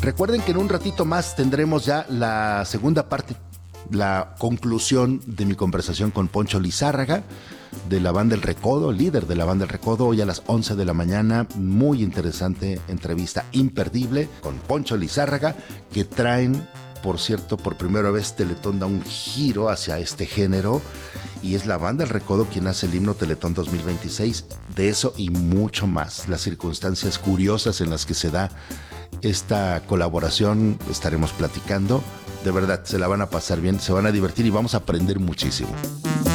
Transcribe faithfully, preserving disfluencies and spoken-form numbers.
Recuerden que en un ratito más tendremos ya la segunda parte, la conclusión de mi conversación con Poncho Lizárraga, de la banda El Recodo, líder de la banda El Recodo, hoy a las once de la mañana. Muy interesante entrevista, imperdible, con Poncho Lizárraga, que traen, por cierto, por primera vez Teletón da un giro hacia este género, y es la banda El Recodo quien hace el himno Teletón dos mil veintiséis. De eso y mucho más, las circunstancias curiosas en las que se da esta colaboración, estaremos platicando. De verdad, se la van a pasar bien, se van a divertir y vamos a aprender muchísimo.